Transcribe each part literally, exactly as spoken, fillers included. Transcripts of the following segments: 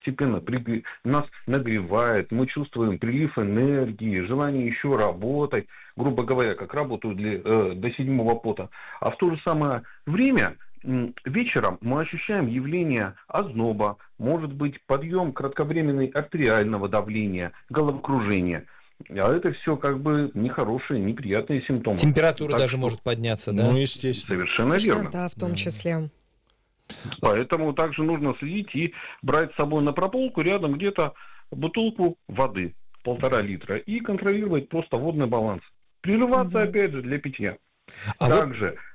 постепенно при... нас нагревает, мы чувствуем прилив энергии, желание еще работать, грубо говоря, как работают для, э, до седьмого пота. А в то же самое время вечером мы ощущаем явление озноба, может быть подъем кратковременный артериального давления, головокружения. А это все как бы нехорошие, неприятные симптомы. Температура так даже что... может подняться, да? Ну, естественно. Совершенно верно. Да, в том числе. Поэтому также нужно следить и брать с собой на прополку рядом где-то бутылку воды, полтора литра, и контролировать просто водный баланс. Прерываться, угу. опять же, для питья. А также... Вот...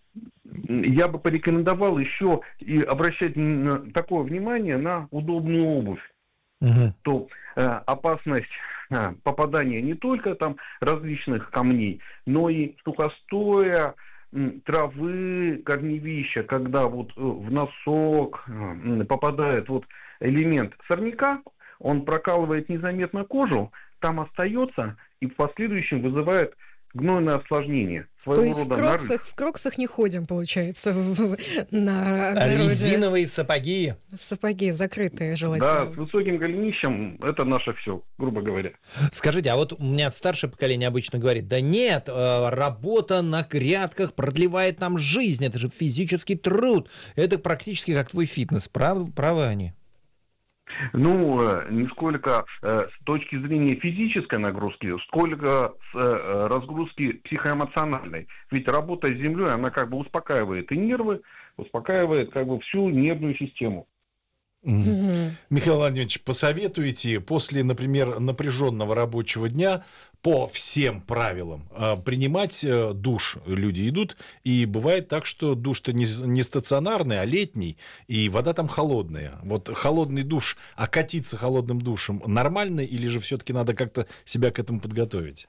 Я бы порекомендовал еще и обращать такое внимание на удобную обувь. Угу. То э, опасность э, попадания не только там различных камней, но и сухостоя, э, травы, корневища, когда вот э, в носок э, попадает вот элемент сорняка, он прокалывает незаметно кожу, там остается и в последующем вызывает гнойное осложнение. То есть в кроксах, в кроксах не ходим, получается, в, на огороде. Резиновые сапоги. Сапоги закрытые, желательно. Да, с высоким голенищем это наше все, грубо говоря. Скажите, а вот у меня старшее поколение обычно говорит, да нет, работа на грядках продлевает нам жизнь, это же физический труд, это практически как твой фитнес, прав, правы они? Ну, не сколько э, с точки зрения физической нагрузки, сколько с э, разгрузки психоэмоциональной. Ведь работа с землей, она как бы успокаивает и нервы, успокаивает как бы всю нервную систему. Mm-hmm. Михаил Владимирович, посоветуете после, например, напряженного рабочего дня по всем правилам принимать душ? Люди идут, и бывает так, что душ-то не, не стационарный, а летний, и вода там холодная. Вот холодный душ, окатиться холодным душем нормально, или же все-таки надо как-то себя к этому подготовить?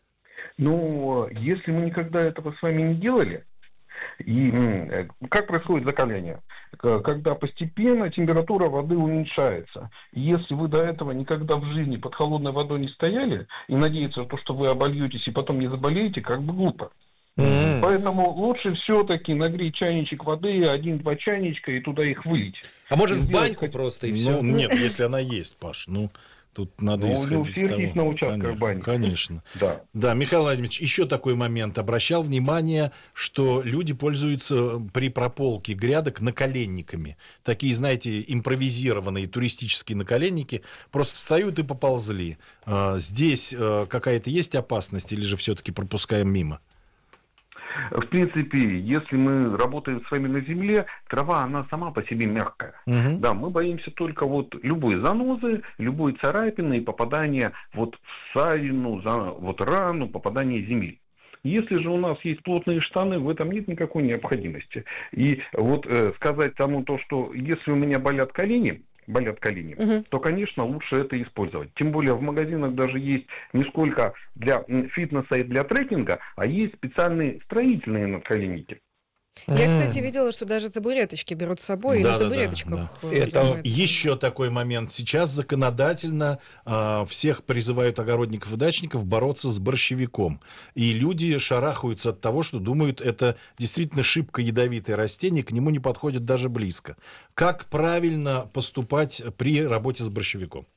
Ну, если мы никогда этого с вами не делали, и как происходит закаление? Когда постепенно температура воды уменьшается. Если вы до этого никогда в жизни под холодной водой не стояли и надеяться на то, что вы обольетесь и потом не заболеете, как бы глупо. Mm-hmm. Поэтому лучше все-таки нагреть чайничек воды, один-два чайничка, и туда их вылить. А может в баньку хоть... просто и все? Ну, нет, если она есть, Паш, ну... Тут надо ну, исходить из того. На участках бани. Конечно. Да. Да, Михаил Владимирович, еще такой момент. Обращал внимание, что люди пользуются при прополке грядок наколенниками. Такие, знаете, импровизированные туристические наколенники. Просто встают и поползли. Здесь какая-то есть опасность или же все-таки пропускаем мимо? В принципе, если мы работаем с вами на земле, трава, она сама по себе мягкая. Угу. Да, мы боимся только вот любой занозы, любой царапины и попадания вот в ссадину, вот рану, попадания земли. Если же у нас есть плотные штаны, в этом нет никакой необходимости. И вот э, сказать тому то, что если у меня болят колени, болят колени, угу. то, конечно, лучше это использовать. Тем более в магазинах даже есть не сколько для фитнеса и для трекинга, а есть специальные строительные наколенники. Я, кстати, видела, что даже табуреточки берут с собой, да, и на табуреточках. Да, да. Это еще такой момент. Сейчас законодательно э, всех призывают огородников и дачников бороться с борщевиком. И люди шарахаются от того, что думают, это действительно шибко ядовитое растение, к нему не подходят даже близко. Как правильно поступать при работе с борщевиком?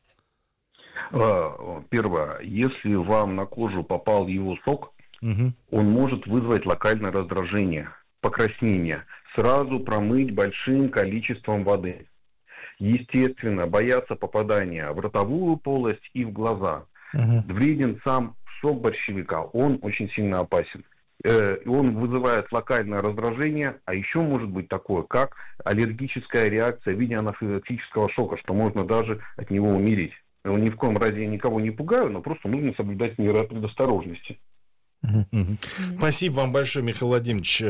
Первое. Если вам на кожу попал его сок, угу. он может вызвать локальное раздражение, покраснение, сразу промыть большим количеством воды. Естественно, бояться попадания в ротовую полость и в глаза. Uh-huh. Вреден сам сок борщевика, он очень сильно опасен. Э, он вызывает локальное раздражение, а еще может быть такое, как аллергическая реакция в виде анафилактического шока, что можно даже от него умереть. Ни в коем разе я никого не пугаю, но просто нужно соблюдать меры предосторожности. Спасибо вам большое, Михаил Владимирович.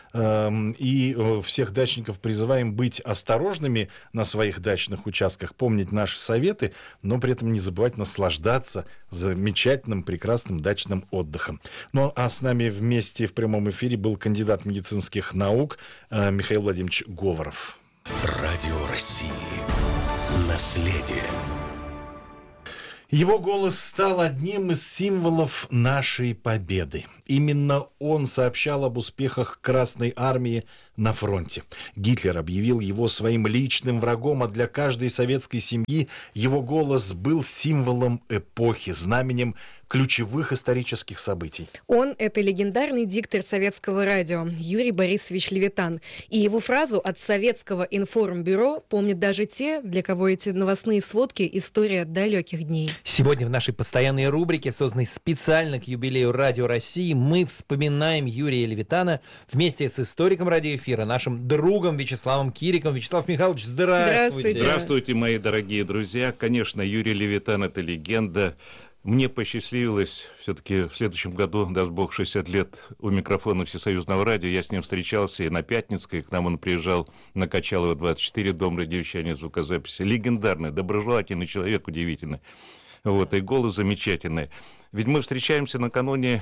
И всех дачников призываем быть осторожными на своих дачных участках, помнить наши советы, но при этом не забывать наслаждаться замечательным, прекрасным дачным отдыхом. Ну, а с нами вместе в прямом эфире был кандидат медицинских наук Михаил Владимирович Говоров. Радио России. Наследие. Его голос стал одним из символов нашей победы. Именно он сообщал об успехах Красной Армии на фронте. Гитлер объявил его своим личным врагом, а для каждой советской семьи его голос был символом эпохи, знаменем ключевых исторических событий. Он — это легендарный диктор советского радио Юрий Борисович Левитан. И его фразу от советского информбюро помнят даже те, для кого эти новостные сводки — история далеких дней. Сегодня в нашей постоянной рубрике, созданной специально к юбилею Радио России, мы вспоминаем Юрия Левитана вместе с историком радиоэфира, нашим другом Вячеславом Кириком. Вячеслав Михайлович, здравствуйте. Здравствуйте. Здравствуйте, мои дорогие друзья. Конечно, Юрий Левитан — это легенда. Мне посчастливилось все-таки в следующем году, даст Бог, шестьдесят лет у микрофона Всесоюзного радио. Я с ним встречался и на Пятницкой. К нам он приезжал на Качалова двадцать четыре, дом радиовещания, звукозаписи. Легендарный, доброжелательный человек, удивительный. Вот, и голос замечательный. Ведь мы встречаемся накануне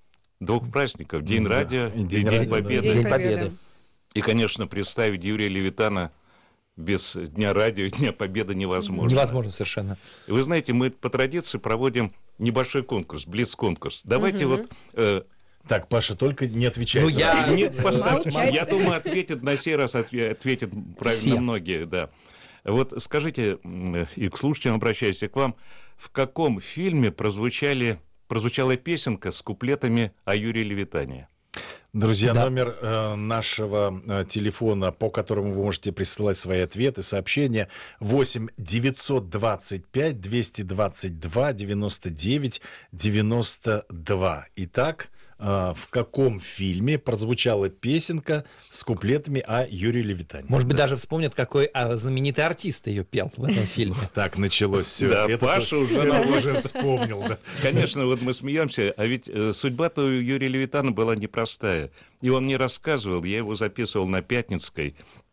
двух праздников. День да. радио и День, День Победы. День Победы. И, конечно, представить Юрия Левитана без Дня радио и Дня Победы невозможно. Невозможно совершенно. И вы знаете, мы по традиции проводим небольшой конкурс, блиц-конкурс. Давайте угу. вот... Э, так, Паша, только не отвечай. Ну, я... Не, поставь, я думаю, ответят на сей раз, ответят правильно все. Многие, да. Вот скажите, и к слушателям обращаюсь, и к вам, в каком фильме прозвучали, прозвучала песенка с куплетами о Юрии Левитане? Друзья, да. номер э, нашего э, телефона, по которому вы можете присылать свои ответы, сообщения, восемь девятьсот двадцать пять двести двадцать два девяносто девять девяносто два. Итак, э, в каком фильме прозвучала песенка с куплетами о Юрии Левитане? Может быть, даже вспомнят, какой а, знаменитый артист ее пел в этом фильме. Так началось все. Да, Паша уже вспомнил. Конечно, вот мы смеемся, а ведь судьба-то у Юрия Левитана была непростая. И он мне рассказывал, я его записывал на Пятницкой,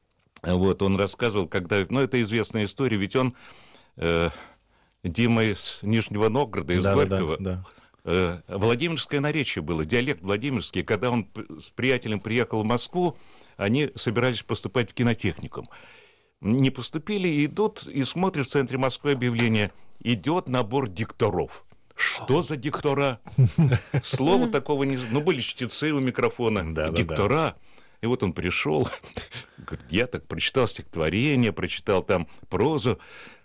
вот, он рассказывал, когда, ну, это известная история, ведь он, э, Дима из Нижнего Новгорода, из да, Горького, да, да. Э, Владимирское наречие было, диалект Владимирский, когда он с приятелем приехал в Москву, они собирались поступать в кинотехникум. Не поступили, и идут, и смотрят в центре Москвы объявление, идет набор дикторов. Что за диктора? Слова такого не... Ну, были чтецы у микрофона. Да, диктора. Да, да. И вот он пришел, говорит, я так прочитал стихотворение, прочитал там прозу.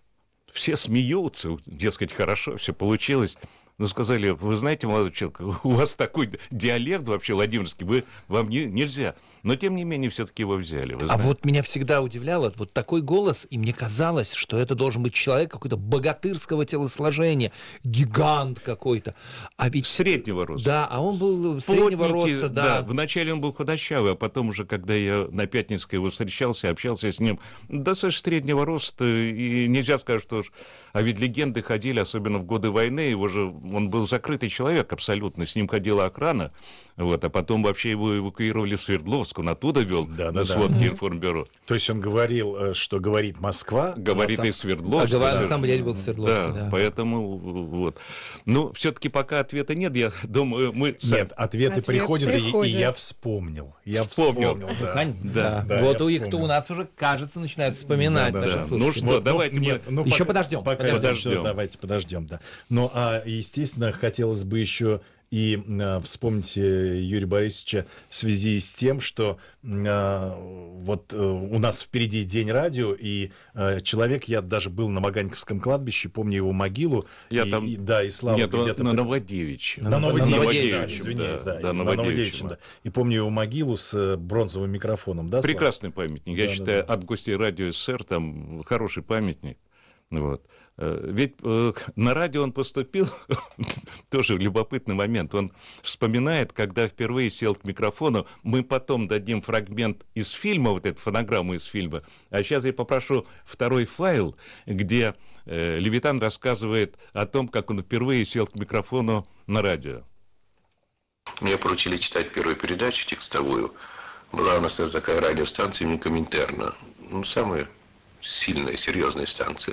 Все смеются, дескать, хорошо, все получилось. Но сказали, вы знаете, молодой человек, у вас такой диалект вообще владимирский, вы, вам не, нельзя. Но, тем не менее, все-таки его взяли. А вот меня всегда удивляло, вот такой голос, и мне казалось, что это должен быть человек какой-то богатырского телосложения, гигант какой-то. А ведь... Среднего роста. Да, а он был среднего Плотненький, роста, да. да. Вначале он был худощавый, а потом уже, когда я на Пятницкой его встречался, общался с ним, достаточно среднего роста, и нельзя сказать, что... А ведь легенды ходили, особенно в годы войны, его же... Он был закрытый человек абсолютно, с ним ходила охрана, вот, а потом вообще его эвакуировали в Свердловск, он оттуда вел да, да, сводки да. информбюро. То есть он говорил, что говорит Москва? Говорит сам... из Свердловска. А, на самом деле был Свердловск, да, да. Поэтому вот. Ну, все-таки пока ответа нет, я думаю, мы... Нет, ответы Ответ приходят, приходят. И, и я вспомнил. Я вспомнил, вспомнил да. Да. Да. Вот у кто у нас уже, кажется, начинает вспоминать да, наши да. слушатели. Ну что, ну, давайте нет, мы... Ну, еще пока, подождем. Пока подождем. Еще, давайте подождем, да. Ну, а, естественно, хотелось бы еще и а, вспомнить Юрия Борисовича в связи с тем, что а, вот а, у нас впереди День радио, и а, человек, я даже был на Маганьковском кладбище, помню его могилу. Я и, там... И, да, и Слава Нет, где-то... на Новодевичьем. На Новодевичьем, да, извиняюсь, извиняюсь, да. да, На Новодевичьем, да. И помню его могилу с бронзовым микрофоном, да, Слава? Прекрасный памятник. Я да, считаю, да, да. от гостей радио СССР там хороший памятник. Вот. Ведь э, на радио он поступил, тоже любопытный момент, он вспоминает, когда впервые сел к микрофону, мы потом дадим фрагмент из фильма, вот эту фонограмму из фильма, а сейчас я попрошу второй файл, где э, Левитан рассказывает о том, как он впервые сел к микрофону на радио. Мне поручили читать первую передачу текстовую, была у нас такая радиостанция имени Коминтерна, ну, самая сильная, серьезная станция.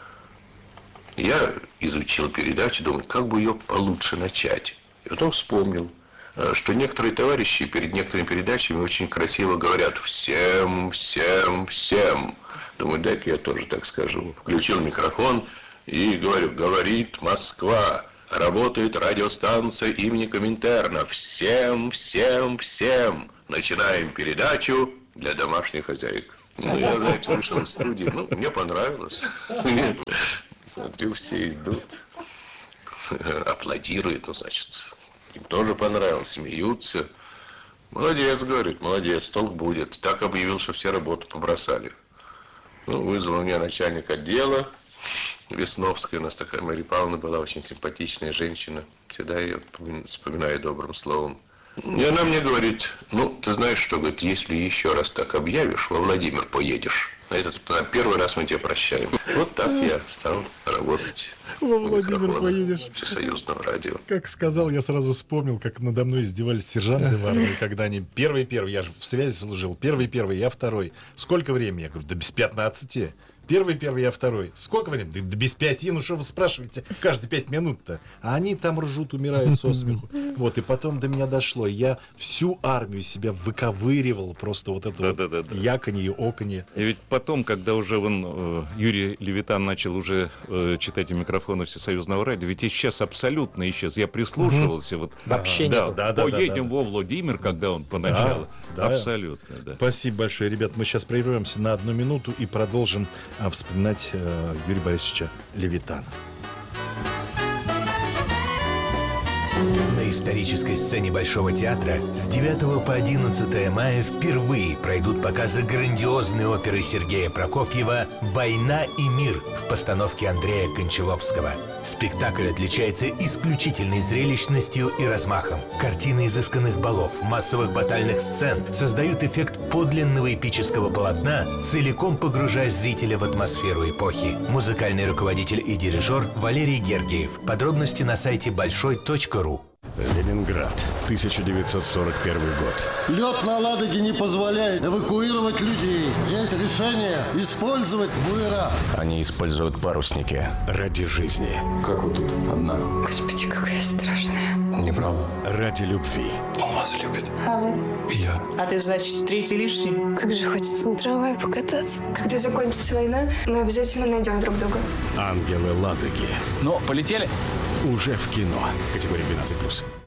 Я изучил передачу, думал, как бы ее получше начать. И потом вспомнил, что некоторые товарищи перед некоторыми передачами очень красиво говорят «всем, всем, всем». Думаю, дай-ка я тоже так скажу. Включил микрофон и говорю «говорит Москва». Работает радиостанция имени Коминтерна. Всем, всем, всем начинаем передачу для домашних хозяек. Ну, я, знаете, вышел из студии, ну, мне понравилось. Смотрю, все идут, аплодируют, ну, значит, им тоже понравилось, смеются. Молодец, говорит, молодец, толк будет. Так объявил, что все работу побросали. Ну, вызвал меня начальник отдела Весновская, у нас такая Мария Павловна была, очень симпатичная женщина. Всегда ее вспоминаю добрым словом. И она мне говорит, ну, ты знаешь что, говорит, если еще раз так объявишь, во Владимир поедешь. На этот на первый раз мы тебя прощаем. Вот так я стал работать. Во Владимир поедешь. Всесоюзного радио. Как сказал, я сразу вспомнил, как надо мной издевались сержанты в армии, когда они первый-первый, я же в связи служил, первый-первый, я второй. Сколько времени? Я говорю, да без пятнадцати. Первый, первый, я второй. Сколько времени? Да, да без пяти, ну что вы спрашиваете? Каждые пять минут-то. А они там ржут, умирают со смеху. Вот, и потом до меня дошло. Я всю армию себя выковыривал. Просто вот это да, вот да, да, яканье, оканье. И ведь потом, когда уже он, Юрий Левитан начал уже э, читать у микрофона Всесоюзного радио, ведь исчез, абсолютно исчез. Я прислушивался. Вот, вообще да, не да, да, поедем да, да, во Владимир, когда он поначалу. Да, абсолютно, да. да. Спасибо большое, ребят. Мы сейчас прервемся на одну минуту и продолжим а, вспоминать э, Юрия Борисовича Левитана. На исторической сцене Большого театра с девятого по одиннадцатое мая впервые пройдут показы грандиозной оперы Сергея Прокофьева «Война и мир» в постановке Андрея Кончаловского. Спектакль отличается исключительной зрелищностью и размахом. Картины изысканных балов, массовых батальных сцен создают эффект подлинного эпического полотна, целиком погружая зрителя в атмосферу эпохи. Музыкальный руководитель и дирижер Валерий Гергиев. Подробности на сайте большой точка ру. Ленинград, тысяча девятьсот сорок первый год. Лед на Ладоге не позволяет эвакуировать людей. Есть решение использовать буера. Они используют парусники ради жизни. Как вы тут одна? Господи, какая страшная. Неправда. Ради любви. Он вас любит. А вы? Я. А ты, значит, третий лишний? Как же хочется на трамвае покататься. Когда закончится война, мы обязательно найдем друг друга. Ангелы Ладоги. Ну, полетели? Уже в кино. Категория двенадцать плюс.